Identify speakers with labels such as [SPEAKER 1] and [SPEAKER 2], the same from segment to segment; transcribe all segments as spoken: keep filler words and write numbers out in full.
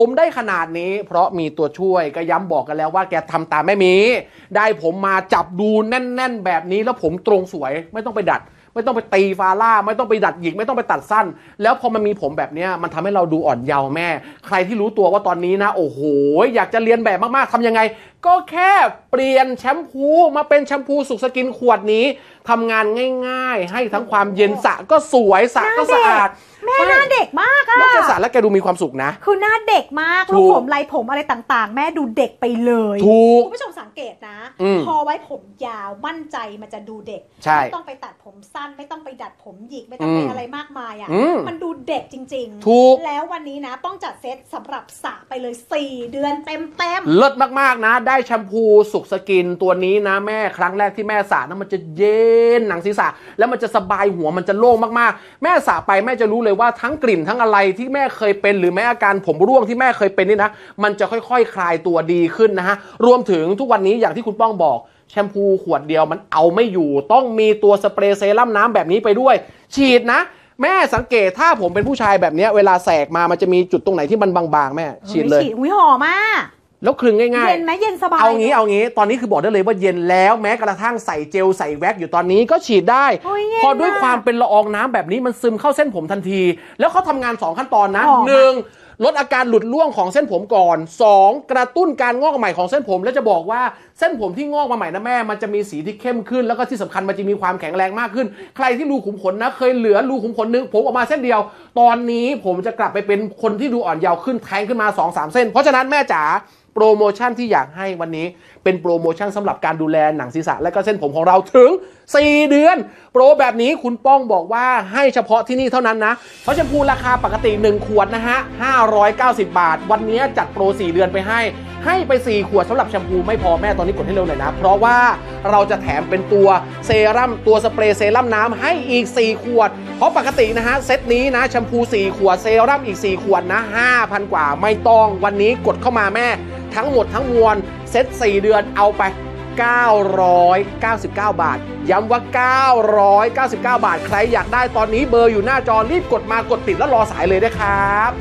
[SPEAKER 1] ผมได้ขนาดนี้เพราะมีตัวช่วยก็ย้ำบอกกันแล้วว่าแกทำตามแม่มีได้ผมมาจับดูแน่นๆแบบนี้แล้วผมตรงสวยไม่ต้องไปดัดไม่ต้องไปตีฟาล่าไม่ต้องไปดัดหยิกไม่ต้องไปตัดสั้นแล้วพอมันมีผมแบบนี้มันทำให้เราดูอ่อนเยาว์แม่ใครที่รู้ตัวว่าตอนนี้นะโอ้โหอยากจะเรียนแบบมากๆทำยังไงก็แค่เปลี่ยนแชมพูมาเป็นแชมพูสุขสกินขวดนี้ทำงานง่ายๆให้ทั้งความเย็นสระก็สวยสระก็สะอาด
[SPEAKER 2] แม่หน้าเด็กมากอะ
[SPEAKER 1] แล้วแกสระแล้วแกดูมีความสุขนะ
[SPEAKER 2] คือหน้าเด็กมากแล้วผมลายผมอะไรต่างๆแม่ดูเด็กไปเลย
[SPEAKER 1] ถูก
[SPEAKER 2] คุณผู้ชมสังเกตนะพอไว้ผมยาวมั่นใจมันจะดูเด็กไม่ต้องไปตัดผมสั้นไม่ต้องไปดัดผมหยิกไม่ต้องไปอะไรมากมายอ่ะมันดูเด็กจริงๆ
[SPEAKER 1] ถูก
[SPEAKER 2] แล้ววันนี้นะต้องจัดเซตสำหรับสระไปเลยสี่เดือนเต็ม
[SPEAKER 1] ๆเลิศมากๆนะได้แชมพูสุขสกินตัวนี้นะแม่ครั้งแรกที่แม่สระนะมันจะเย็นหนังศีรษะแล้วมันจะสบายหัวมันจะโล่งมากๆแม่สระไปแม่จะรู้เลยว่าทั้งกลิ่นทั้งอะไรที่แม่เคยเป็นหรือแม้อาการผมร่วงที่แม่เคยเป็นนี่นะมันจะค่อยๆคลายตัวดีขึ้นนะฮะรวมถึงทุกวันนี้อย่างที่คุณป้องบอกแชมพูขวดเดียวมันเอาไม่อยู่ต้องมีตัวสเปรย์เซรั่มน้ำแบบนี้ไปด้วยฉีดนะแม่สังเกตถ้าผมเป็นผู้ชายแบบนี้เวลาแสกมามันจะมีจุดตรงไหนที่มันบางๆแม่ฉีดเลย
[SPEAKER 2] ฉีดอุ้ยหอมมาก
[SPEAKER 1] แล้วคลึงง่ายๆ
[SPEAKER 2] เย็นไหมเย็นสบาย
[SPEAKER 1] เอางี้เอางี้ตอนนี้คือบอกได้เลยว่าเย็นแล้วแม้กระทั่งใส่เจลใส่แว็กอยู่ตอนนี้ก็ฉีดได้พอด้วยความเป็นละอองน้ำแบบนี้มันซึมเข้าเส้นผมทันทีแล้วเขาทำงานสองขั้นตอนนะหนึ่งลดอาการหลุดร่วงของเส้นผมก่อนสองกระตุ้นการงอกใหม่ของเส้นผมและจะบอกว่าเส้นผมที่งอกมาใหม่นะแม่มันจะมีสีที่เข้มขึ้นแล้วก็ที่สำคัญมันจะมีความแข็งแรงมากขึ้นใครที่รูขุมขนนะเคยเหลือรูขุมขนนึงผมออกมาเส้นเดียวตอนนี้ผมจะกลับไปเป็นคนที่ดูอ่อนเยาว์ขึ้นแทงขึ้นมา สองสาม เส้นเพราะฉะนั้นแม่จ๋าโปรโมชั่นที่อยากให้วันนี้เป็นโปรโมชั่นสำหรับการดูแลหนังศีรษะและก็เส้นผมของเราถึงสี่เดือนโปรแบบนี้คุณป้องบอกว่าให้เฉพาะที่นี่เท่านั้นนะเพราะแชมพูราคาปกติหนึ่งขวดนะฮะห้าร้อยเก้าสิบบาทวันนี้จัดโปรสี่เดือนไปให้ให้ไปสี่ขวดสำหรับแชมพูไม่พอแม่ตอนนี้กดให้เร็วหน่อยนะเพราะว่าเราจะแถมเป็นตัวเซรั่มตัวสเปรย์เซรั่มน้ำให้อีกสี่ขวดเพราะปกตินะฮะเซตนี้นะแชมพูสี่ขวดเซรั่มอีกสี่ขวดนะ ห้าพัน กว่าไม่ต้องวันนี้กดเข้ามาแม่ทั้งหมดทั้งมวลเซตสี่เดือนเอาไปเก้าร้อยเก้าสิบเก้าบาทย้ำว่าเก้าร้อยเก้าสิบเก้าบาทใครอยากได้ตอนนี้เบอร์อยู่หน้าจอรีบกดมากดติดแล้วรอสายเลยนะครับ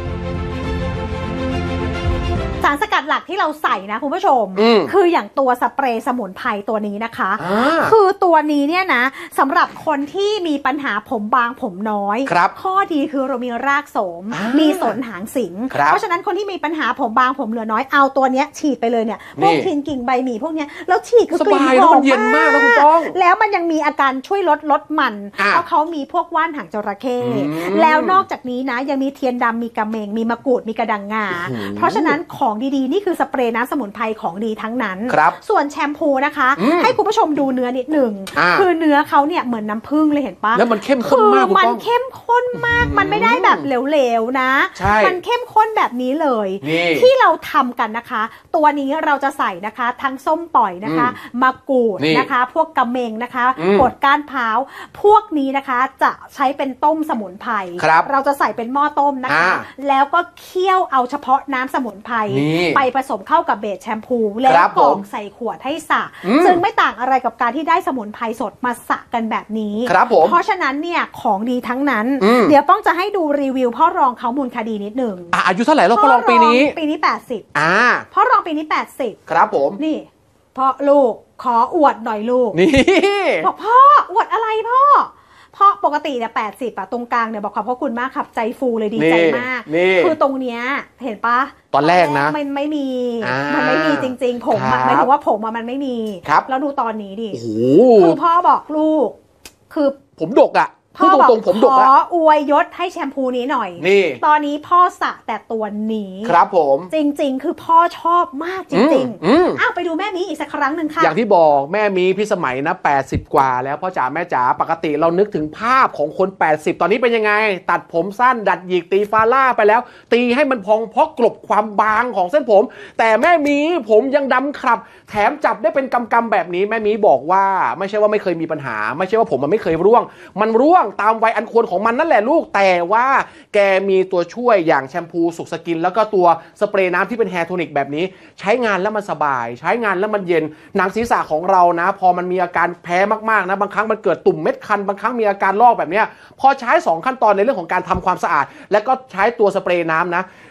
[SPEAKER 2] สารสกัดหลักที่เราใส่นะคุณผู้ชมคืออย่างตัวสเปรย์สมุนไพรตัวนี้นะคะคือตัวนี้เนี่ยนะสำหรับคนที่มีปัญหาผมบางผมน้อยข้อดีคือเรามีรากโสมมีสนหางสิงเพราะฉะนั้นคนที่มีปัญหาผมบางผมเหลือน้อยเอาตัวนี้ฉีดไปเลยเนี่ยพวกทินกิ่งใบหมี่พวกนี้แล้วฉีดคือกลิ่นหอมมากแล้วมันยังมีอาการช่วยลดลดมันเพราะเขามีพวกว่านหางจระเข้แล้วนอกจากนี้นะยังมีเทียนดำมีกระเมงมีมะกรูดมีกระดังงาเพราะฉะนั้นของดีๆนี่คือสเปรย์น้ำสมุนไพรของดีทั้งนั้นส่วนแชมพูนะคะให้คุณผู้ชมดูเนื้อนิดหนึ่งคือเนื้อเขาเนี่ยเหมือนน้ำผึ้งเลยเห็นปะ
[SPEAKER 1] แล้วมันเข้มข้นมาก
[SPEAKER 2] มันเข้มข้นมากมันไม่ได้แบบเหลวๆนะมันเข้มข้นแบบนี้เลยที่เราทำกันนะคะตัวนี้เราจะใส่นะคะทั้งส้มปล่อยนะคะมะกรูดนะคะพวกกระเมงนะคะกดก้านพร้าวพวกนี้นะคะจะใช้เป็นต้มสมุนไพรเราจะใส่เป็นหม้อต้มนะคะแล้วก็เคี่ยวเอาเฉพาะน้ำสมุนไพรไปผสมเข้ากับเบสแชมพูแล้วกรองใส่ขวดให้สระซึ่งไม่ต่างอะไรกับการที่ได้สมุนไพรสดมาสระกันแบบนี้เพราะฉะนั้นเนี่ยของดีทั้งนั้นเดี๋ยวป้องจะให้ดูรีวิวพ่อรองเขามูลคดีนิดหนึ่ง
[SPEAKER 1] อายุเท่าไหร่แล้วพ่อรองปีนี้
[SPEAKER 2] ปีนี้แปดสิบ
[SPEAKER 1] อ่า
[SPEAKER 2] พ่อรองปีนี้แปดสิบ
[SPEAKER 1] ครับผม
[SPEAKER 2] นี่พ่อลูกขออวดหน่อยลูก
[SPEAKER 1] นี่
[SPEAKER 2] บอกพ่ออวดอะไรพ่อเพราะปกติเนี่ยแปดสิบอะตรงกลางเนี่ยบอกขอบพระคุณมากครับใจฟูเลยดีใจมากคือตรงเนี้ยเห็นปะ
[SPEAKER 1] ตอนแรกนะ
[SPEAKER 2] มันไม่มีมันไม่มีจริงๆผมหมายถึงว่าผมมันไม่มีแล้วดูตอนนี้ดิคือพ่อบอกลูกคือ
[SPEAKER 1] ผมดกอะ
[SPEAKER 2] พ่อบอกขออวยยศให้แชมพูนี้หน่อย
[SPEAKER 1] นี่
[SPEAKER 2] ตอนนี้พ่อสระแต่ตัวนี้
[SPEAKER 1] ครับผม
[SPEAKER 2] จริงๆคือพ่อชอบมากจริงๆอ้าวไปดูแม่มีอีกสักครั้งหนึ่งค่ะ
[SPEAKER 1] อย่างที่บอกแม่มีพี่สมัยนะแปดสิบกว่าแล้วพ่อจ๋าแม่จ๋าปกติเรานึกถึงภาพของคนแปดสิบตอนนี้เป็นยังไงตัดผมสั้นดัดหยิกตีฟาล่าไปแล้วตีให้มันพองเพราะกลบความบางของเส้นผมแต่แม่มีผมยังดำครับแถมจับได้เป็นกำๆแบบนี้แม่มีบอกว่าไม่ใช่ว่าไม่เคยมีปัญหาไม่ใช่ว่าผมมันไม่เคยร่วงมันร่วงตามวัยอันควรของมันนั่นแหละลูกแต่ว่าแกมีตัวช่วยอย่างแชมพูสุขสกินแล้วก็ตัวสเปรย์น้ำที่เป็นแฮร์โทนิกแบบนี้ใช้งานแล้วมันสบายใช้งานแล้วมันเย็นหนังศีรษะของเรานะพอมันมีอาการแพ้มากๆนะบางครั้งมันเกิดตุ่มเม็ดคันบางครั้งมีอาการลอกแบบนี้พอใช้สองขั้นตอนในเรื่องของการทำความสะอาดแล้วก็ใช้ตัวสเปรย์น้ำนะ